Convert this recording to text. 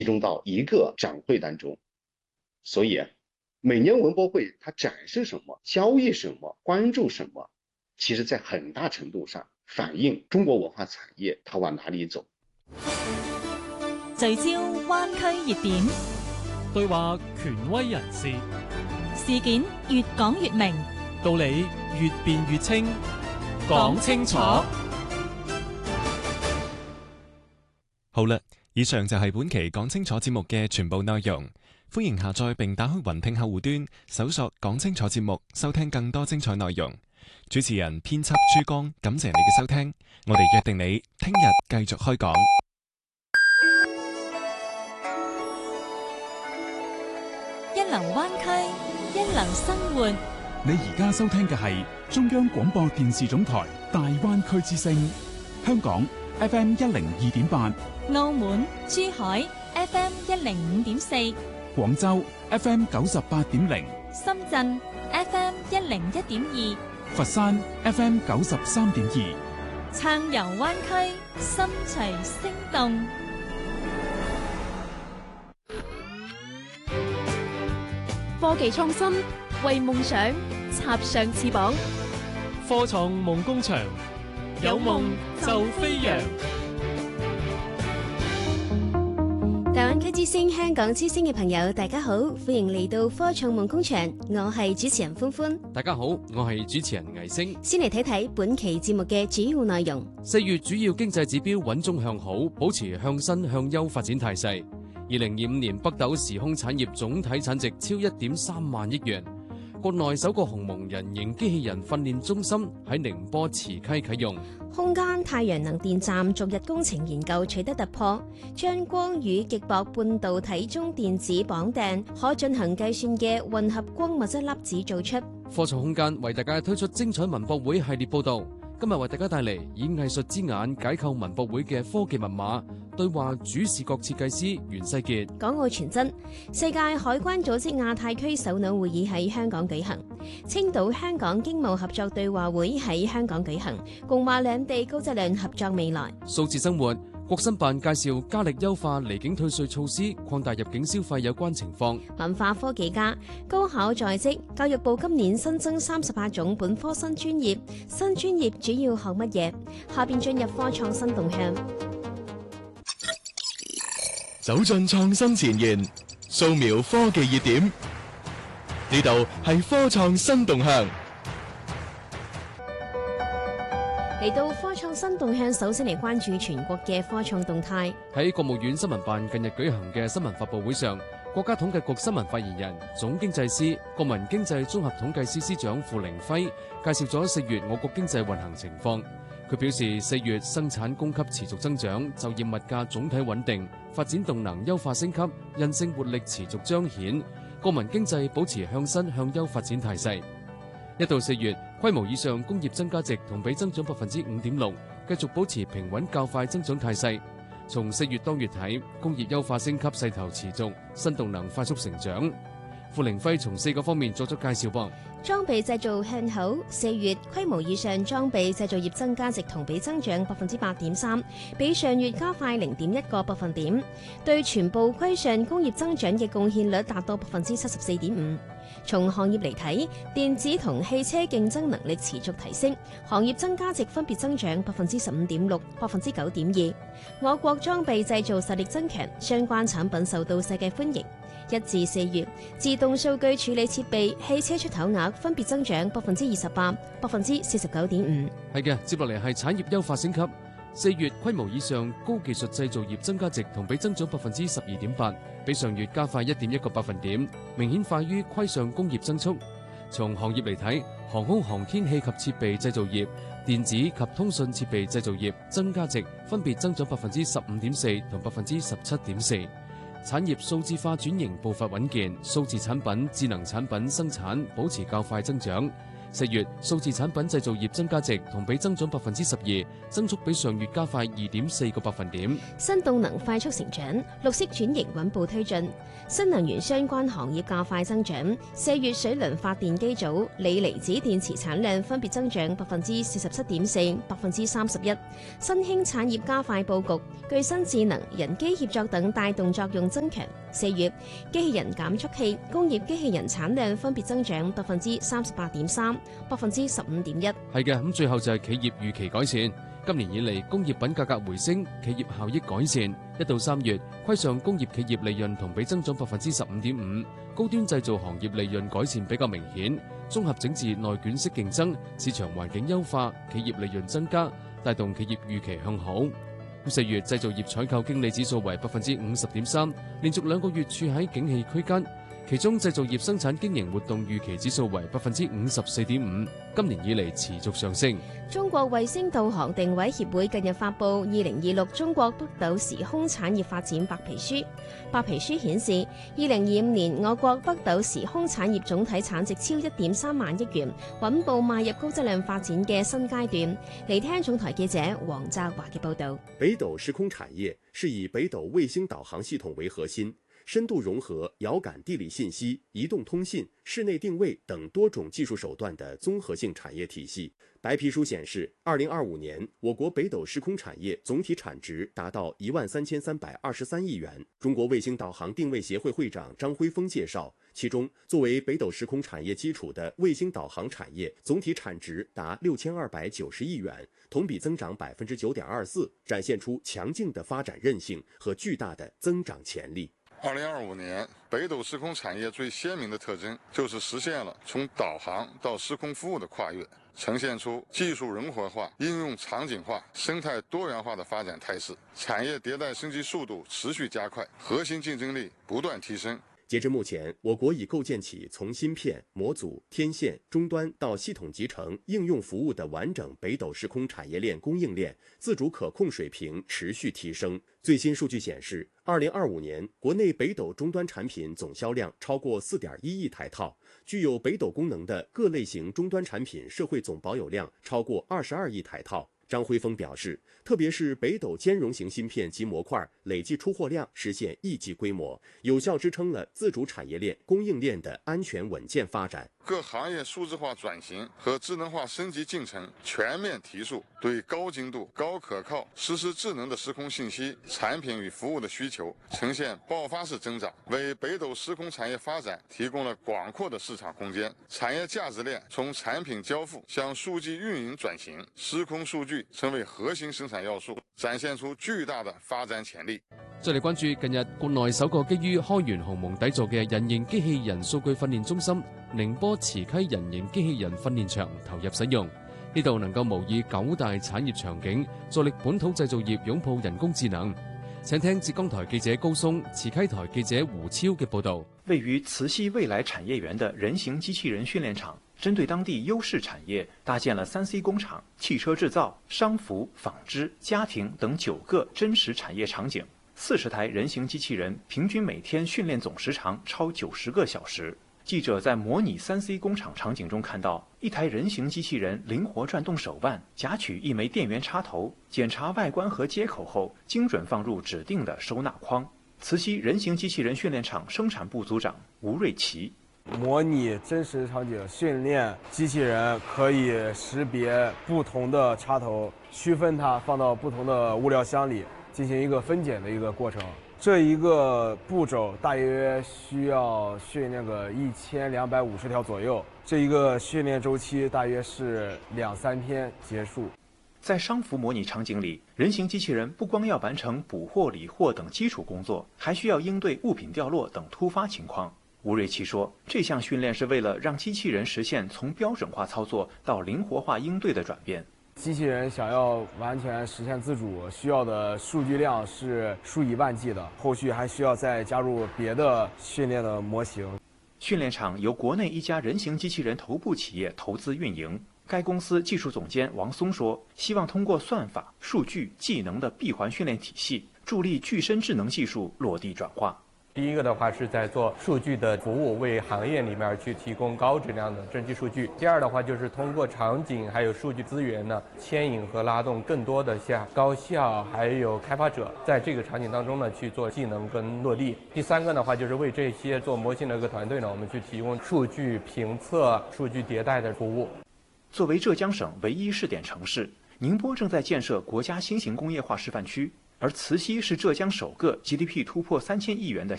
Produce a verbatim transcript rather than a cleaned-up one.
中到一个展会当中。所以每年文博会它展示什么、交易什么、关注什么，其實在很大程度上反映中國文化產業它往哪裡走。 聚焦灣區熱點， 對話權威人士， 事件越講越明， 道理越辯越清，講清楚。 好啦，以上就係本期講清楚節目嘅全部內容。歡迎下載並打開雲聽客戶端，搜索講清楚節目，收聽更多精彩內容。主持人編輯珠江，感謝你嘅收聽，我哋約定你聽日繼續開講。 一流灣區，一流生活。 你而家收聽嘅係中央廣播電視總台大灣區之聲，香港 F M 一零二點八， 澳門、珠海 F M 一零五點四， 廣州 F M 九十八點零， 深圳 F M 一零一點二， 佛山 F M 九十三點二， 暢遊灣區，心隨聲動。 科技創新，為夢想插上翅膀。 科創夢工場，有夢就飛揚。 大灣區之聲、香港之聲嘅朋友，大家好，歡迎嚟到科創夢工場，我係主持人歡歡。 大家好，我係主持人魏星。 先嚟睇睇本期節目嘅主要內容。 四月主要經濟指標穩中向好，保持向新向優發展態勢。二零二五年北斗時空產業總體產值超一點三萬億元。國內首個鴻蒙人形機器人訓練中心喺寧波慈溪啟用。 空間太陽能電站逐日工程研究取得突破，將光與極薄半導體中電子綁定，可進行計算嘅混合光物質粒子做出。 科創空間為大家推出精彩文博會系列報道。今日為大家帶嚟以藝術之眼解構文博會嘅科技密碼，對話主視覺設計師袁世傑。 港澳傳真，世界海關組織亞太區首腦會議喺香港舉行，青島香港經貿合作對話會喺香港舉行，共話兩地高質量合作未來。 數字生活，國新辦介紹加力優化離境退稅措施，擴大入境消費有關情況。 文化科技家，高考在即，教育部今年新增三十八種本科新專業，新專業主要學乜嘢？下邊進入科創新動向。 走進創新前沿，掃描科技熱點，呢度係科創新動向。 嚟到科創新動向，首先嚟關注全國嘅科創動態。 喺國務院新聞辦近日舉行嘅新聞發佈會上，國家統計局新聞發言人、總經濟師、國民經濟綜合統計司司長付凌暉介紹咗四月我國經濟運行情況。佢表示，四月生產供給持續增長，就業物價總體穩定，發展動能優化升級，韌性活力持續彰顯，國民經濟保持向新向優發展態勢。一到四月，規模以上工業增加值同比增長百分之五點六，繼續保持平穩較快增長態勢。從四月當月睇，工業優化升級勢頭持續，新動能快速成長。付凌暉從四個方面作出介紹噃。 裝備製造向好，四月規模以上裝備製造業增加值同比增長百分之八點三，比上月加快零點一個百分點，對全部規上工業增長嘅貢獻率達到百分之七十四點五。從行業嚟睇，電子同汽車競爭能力持續提升，行業增加值分別增長百分之十五點六、百分之九點二。我國裝備製造實力增強，相關產品受到世界歡迎。一至四月，自動數據處理設備、汽車出口額分別增長百分之二十八、百分之四十九點五。 係嘅，接落嚟係產業優化升級。四月規模以上高技術製造業增加值同比增長百分之十二點八，比上月加快一點一個百分點，明顯快於規上工業增速。從行業嚟睇，航空航天器及設備製造業、電子及通訊設備製造業增加值分別增長百分之十五點四同百分之十七點四。產業數字化轉型步伐穩健，數字產品、智能產品生產保持較快增長。 四月數字產品製造業增加值同比增長百分之十二，增速比上月加快二點四個百分點。 新動能快速成長，綠色轉型穩步推進，新能源相關行業加快增長。四月水輪發電機組鋰離子電池產量分別增長百分之四十七點四、百分之三十一。新興產業加快佈局，具新智能、人機協作等帶動作用增強。四月機器人減速器、工業機器人產量分別增長百分之三十八點三、百分之十五點一。 係嘅，咁最後就係企業預期改善。今年以嚟，工業品價格回升，企業效益改善。一到三月，規上工業企業利潤同比增長百分之十五點五，高端製造行業利潤改善比較明顯。綜合整治內卷式競爭，市場環境優化，企業利潤增加，帶動企業預期向好。四月製造業採購經理指數為百分之五十點三，連續兩個月處喺景氣區間。其中製造業生產經營活動預期指數為百分之五十四點五，今年以嚟持續上升。 中國衛星導航定位協會近日發布《二零二六中國北斗時空產業發展白皮書》。白皮書顯示，二零二五年我國北斗時空產業總體產值超一點三萬億元，穩步邁入高質量發展嘅新階段。嚟聽總台記者黃澤華嘅報導。 北斗時空產業是以北斗衛星導航系統為核心，深度融合遙感地理信息、移動通信、室內定位等多種技術手段的綜合性產業體系。白皮書顯示，二零二五年我國北斗時空產業總體產值達到一萬三千三百二十三億元。中國衛星導航定位協會會長張輝峰介紹，其中作為北斗時空產業基礎的衛星導航產業總體產值達六千二百九十億元，同比增長百分之九點二四，展現出強勁的發展韌性和巨大的增長潛力。 二零二五年，北斗時空產業最鮮明的特徵就是實現了從導航到時空服務的跨越，呈現出技術融合化、應用場景化、生態多元化的發展態勢，產業迭代升級速度持續加快，核心競爭力不斷提升。 截至目前，我國已構建起從芯片、模組、天線、終端到系統集成、應用服務的完整北斗時空產業鏈供應鏈自主可控水平持續提升。最新數據顯示，二零二五年國內北斗終端產品總銷量超過四點一億台套，具有北斗功能的各類型終端產品社會總保有量超過二十二億台套。張輝峰表示，特別是北斗兼容型芯片及模塊累計出貨量實現億級規模，有效支撐了自主產業鏈供應鏈的安全穩健發展。 各行業數字化轉型和智能化升級進程全面提速，對高精度、高可靠、實時智能的時空信息、產品與服務的需求呈現爆發式增長，為北斗時空產業發展提供了廣闊的市場空間。產業價值鏈從產品交付向數據運營轉型，時空數據成為核心生產要素，展現出巨大的發展潛力。 再嚟關注近日國內首個基於開源鴻蒙底座嘅人形機器人數據訓練中心寧波慈溪人形機器人訓練場投入使用，呢度能夠模擬九大產業場景，助力本土製造業擁抱人工智能。請聽浙江台記者高松、慈溪台記者胡超嘅報道。 位於慈溪未來產業園的人形機器人訓練場，針對當地優勢產業，搭建了三 C 工廠、汽車製造、商服、紡織、家庭等九個真實產業場景。四十台人形機器人平均每天訓練總時長超九十個小時。記者在模擬三 C 工廠場景中看到，一台人形機器人靈活轉動手腕，夾取一枚電源插頭，檢查外觀和接口後，精準放入指定的收納框。慈溪人形機器人訓練場生產部組長吳瑞奇： 模擬真實場景訓練機器人可以識別不同的插頭，區分它放到不同的物料箱裏，進行一個分揀的一個過程。這一個步驟大約需要訓練個一千兩百五十條左右，這一個訓練週期大約是兩三天結束。 在商服模擬場景裏，人形機器人不光要完成補貨、理貨等基礎工作，還需要應對物品掉落等突發情況。吳瑞奇說，這項訓練是為了讓機器人實現從標準化操作到靈活化應對的轉變。 機器人想要完全實現自主，需要的數據量是數以萬計的，後續還需要再加入別的訓練的模型。 訓練場由國內一家人形機器人頭部企業投資運營。該公司技術總監王松說，希望通過算法、數據、技能的閉環訓練體系，助力具身智能技術落地轉化。 第一个的话是在做数据的服务，为行业里面去提供高质量的征集数据。第二的话就是通过场景还有数据资源呢，牵引和拉动更多的像高校还有开发者在这个场景当中呢去做技能跟落地。第三个的话就是为这些做模型的一个团队呢，我们去提供数据评测、数据迭代的服务。 作为浙江省唯一试点城市，宁波正在建设国家新型工业化示范区。而慈溪是浙江首个 G D P 突破三千亿元的